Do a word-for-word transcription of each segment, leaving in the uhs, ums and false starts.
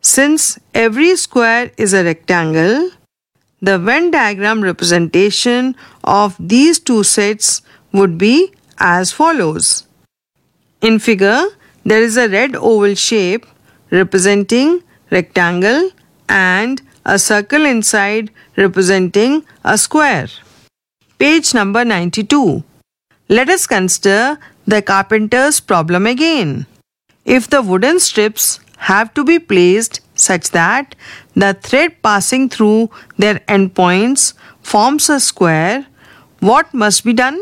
Since every square is a rectangle, the Venn diagram representation of these two sets would be as follows. In figure, there is a red oval shape representing rectangle and a circle inside representing a square. Page number ninety-two. Let us consider the carpenter's problem again. If the wooden strips have to be placed such that the thread passing through their endpoints forms a square, what must be done?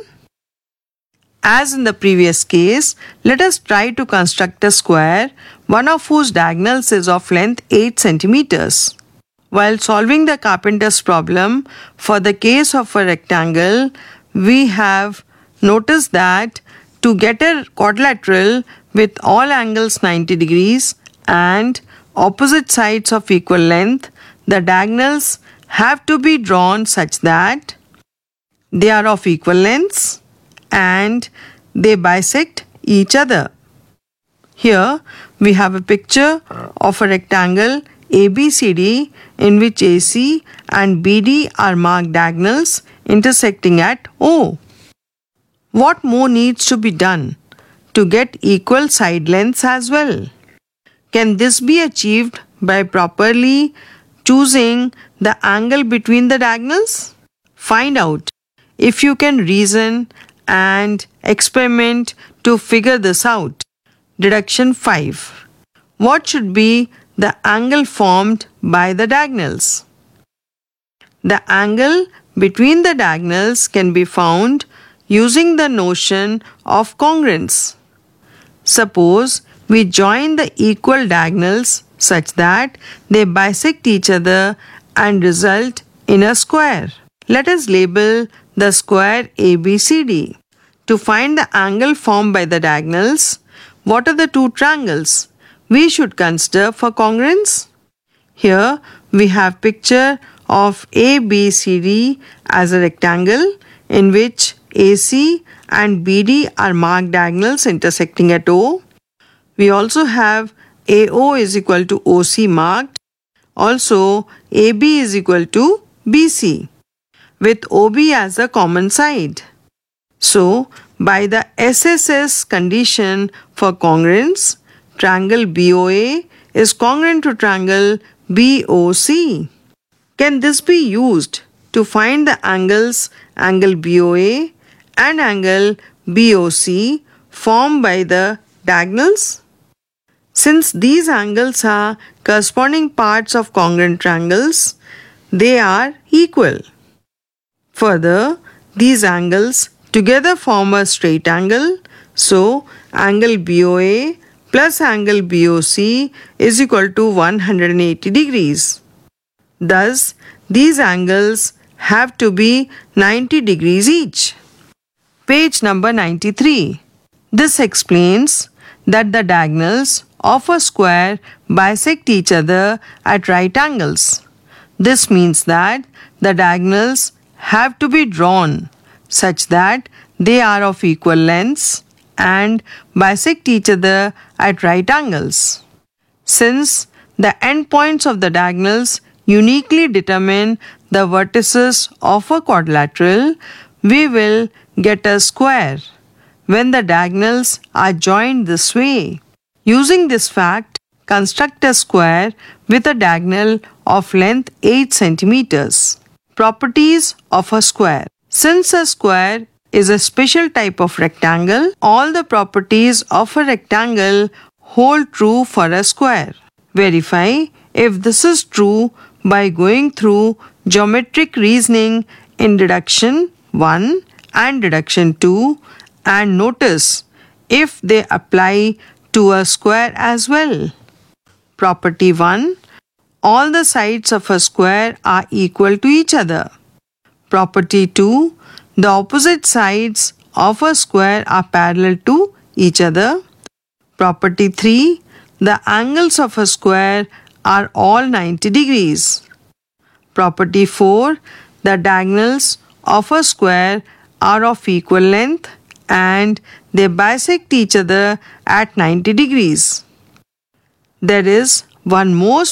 As in the previous case, let us try to construct a square, one of whose diagonals is of length eight centimeters. While solving the carpenter's problem, for the case of a rectangle, we have noticed that to get a quadrilateral with all angles ninety degrees and opposite sides of equal length, the diagonals have to be drawn such that they are of equal lengths and they bisect each other. Here we have a picture of a rectangle A B C D in which A C and B D are marked diagonals intersecting at O. What more needs to be done to get equal side lengths as well? Can this be achieved by properly choosing the angle between the diagonals? Find out if you can reason and experiment to figure this out. Deduction five. What should be the angle formed by the diagonals? The angle between the diagonals can be found using the notion of congruence. Suppose we join the equal diagonals such that they bisect each other and result in a square. Let us label the square A B C D. To find the angle formed by the diagonals, what are the two triangles we should consider for congruence? Here we have picture of A B C D as a rectangle in which A C and B D are marked diagonals intersecting at O. We also have A O is equal to O C marked. Also A B is equal to B C with O B as a common side. So by the S S S condition for congruence, triangle B O A is congruent to triangle B O C. Can this be used to find the angles angle B O A and angle B O C formed by the diagonals? Since these angles are corresponding parts of congruent triangles, they are equal. Further, these angles together form a straight angle, so angle B O A plus angle B O C is equal to one hundred eighty degrees. Thus, these angles have to be ninety degrees each. Page number ninety-three. This explains that the diagonals of a square bisect each other at right angles. This means that the diagonals have to be drawn such that they are of equal lengths and bisect each other at right angles. Since the endpoints of the diagonals uniquely determine the vertices of a quadrilateral, we will get a square when the diagonals are joined this way. Using this fact, construct a square with a diagonal of length eight centimeters. Properties of a square. Since a square is a special type of rectangle, all the properties of a rectangle hold true for a square. Verify if this is true by going through geometric reasoning in deduction one and deduction two and notice if they apply to a square as well. Property one. All the sides of a square are equal to each other. Property two. The opposite sides of a square are parallel to each other. Property three. The angles of a square are all ninety degrees. Property four. The diagonals of a square are of equal length and they bisect each other at ninety degrees. There is one more